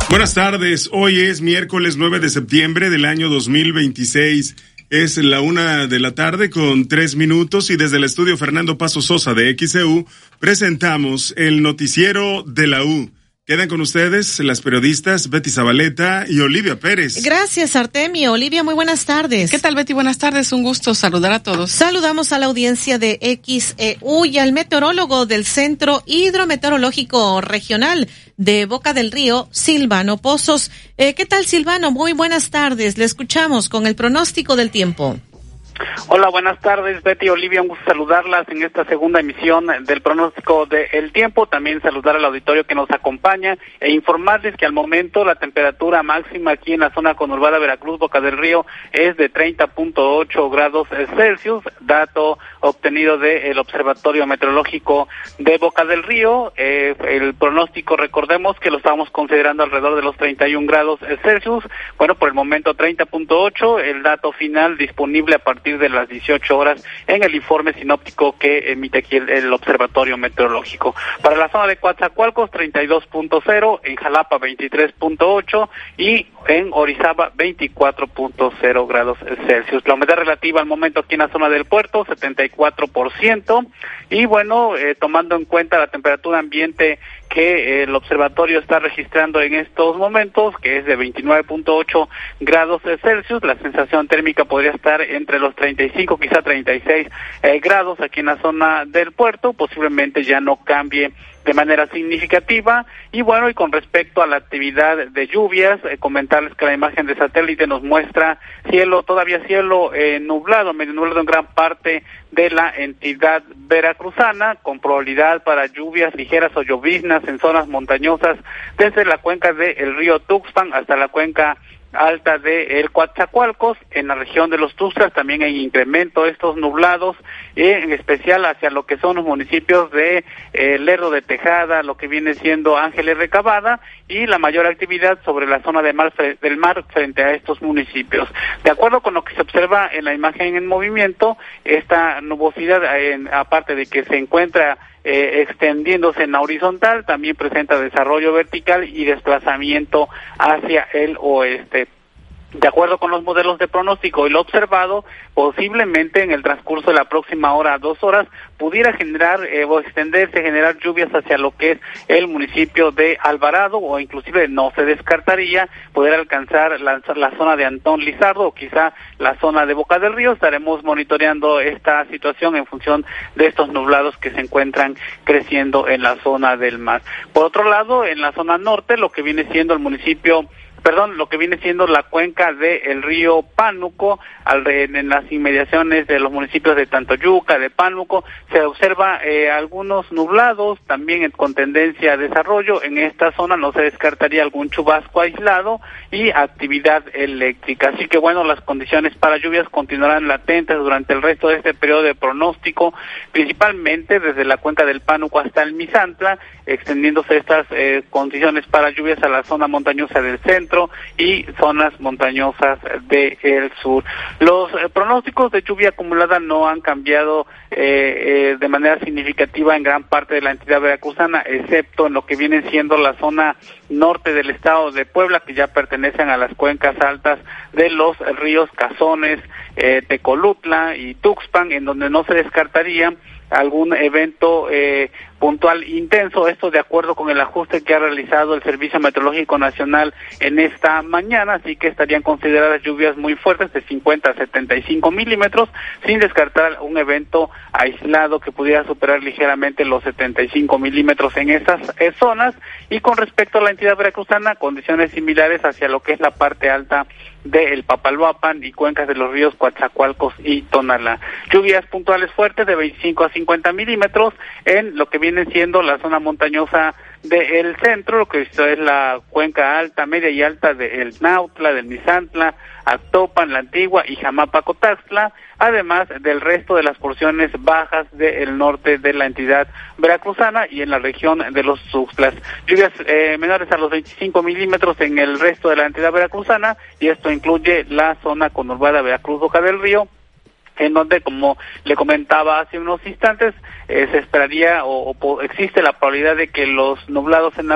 Buenas tardes, hoy es miércoles 9 de septiembre del año 2026. Es la 1:00 con 3 minutos y desde el estudio Fernando Paso Sosa de XEU presentamos el noticiero de la U. Quedan con ustedes las periodistas Betty Zabaleta y Olivia Pérez. Gracias, Artemio. Olivia, muy buenas tardes. ¿Qué tal, Betty? Buenas tardes. Un gusto saludar a todos. Saludamos a la audiencia de XEU y al meteorólogo del Centro Hidrometeorológico Regional de Boca del Río, Silvano Pozos. ¿Qué tal, Silvano? Muy buenas tardes. Le escuchamos con el pronóstico del tiempo. Hola, buenas tardes, Betty y Olivia, un gusto saludarlas en esta segunda emisión del pronóstico del tiempo, también saludar al auditorio que nos acompaña e informarles que al momento la temperatura máxima aquí en la zona conurbada Veracruz, Boca del Río, es de 30.8 grados Celsius, dato obtenido del Observatorio Meteorológico de Boca del Río. El pronóstico, recordemos que lo estábamos considerando alrededor de los 31 grados Celsius, bueno, por el momento 30.8, el dato final disponible a partir de las 18 horas en el informe sinóptico que emite aquí el Observatorio Meteorológico. Para la zona de Coatzacoalcos, 32.0, en Jalapa 23.8 y en Orizaba 24.0 grados Celsius. La humedad relativa al momento aquí en la zona del puerto, 74%, y bueno, tomando en cuenta la temperatura ambiente que el observatorio está registrando en estos momentos, que es de 29.8 grados Celsius, la sensación térmica podría estar entre los 35, quizá 36 grados aquí en la zona del puerto, posiblemente ya no cambie de manera significativa. Y bueno, y con respecto a la actividad de lluvias, comentarles que la imagen de satélite nos muestra todavía cielo nublado, medio nublado en gran parte de la entidad veracruzana, con probabilidad para lluvias ligeras o lloviznas en zonas montañosas desde la cuenca del río Tuxpan hasta la cuenca alta de el Coatzacoalcos. En la región de los Tuxtlas también hay incremento de estos nublados, en especial hacia lo que son los municipios de Lerdo de Tejada, lo que viene siendo Ángeles Recabada, y la mayor actividad sobre la zona del mar frente a estos municipios. De acuerdo con lo que se observa en la imagen en movimiento, esta nubosidad, aparte de que se encuentra extendiéndose en la horizontal, también presenta desarrollo vertical y desplazamiento hacia el oeste. De acuerdo con los modelos de pronóstico y lo observado, posiblemente en el transcurso de la próxima hora a 2 horas pudiera generar generar lluvias hacia lo que es el municipio de Alvarado, o inclusive no se descartaría poder alcanzar la zona de Antón Lizardo o quizá la zona de Boca del Río. Estaremos monitoreando esta situación en función de estos nublados que se encuentran creciendo en la zona del mar. Por otro lado, en la zona norte, lo que viene siendo la cuenca del río Pánuco, en las inmediaciones de los municipios de Tantoyuca, de Pánuco, se observa algunos nublados, también con tendencia a desarrollo. En esta zona no se descartaría algún chubasco aislado y actividad eléctrica. Así que bueno, las condiciones para lluvias continuarán latentes durante el resto de este periodo de pronóstico, principalmente desde la cuenca del Pánuco hasta el Misantla, extendiéndose estas condiciones para lluvias a la zona montañosa del centro y zonas montañosas del sur. Los pronósticos de lluvia acumulada no han cambiado de manera significativa en gran parte de la entidad veracruzana, excepto en lo que viene siendo la zona norte del estado de Puebla, que ya pertenecen a las cuencas altas de los ríos Cazones, Tecolutla y Tuxpan, en donde no se descartaría algún evento puntual intenso, esto de acuerdo con el ajuste que ha realizado el Servicio Meteorológico Nacional en esta mañana, así que estarían consideradas lluvias muy fuertes de 50 a 75 milímetros, sin descartar un evento aislado que pudiera superar ligeramente los 75 milímetros en esas zonas. Y con respecto a la entidad veracruzana, condiciones similares hacia lo que es la parte alta del Papaloapan y cuencas de los ríos Coatzacoalcos y Tonalá. Lluvias puntuales fuertes de 25 a 50 milímetros en lo que viene siendo la zona montañosa del centro, lo que es la cuenca alta, media y alta del Nautla, del Misantla, Actopan, La Antigua y Jamapa-Cotaxtla, además del resto de las porciones bajas del norte de la entidad veracruzana y en la región de los Tuxtlas. Lluvias menores a los 25 milímetros en el resto de la entidad veracruzana, y esto incluye la zona conurbada Veracruz-Boca del Río, en donde, como le comentaba hace unos instantes, se esperaría o existe la probabilidad de que los nublados en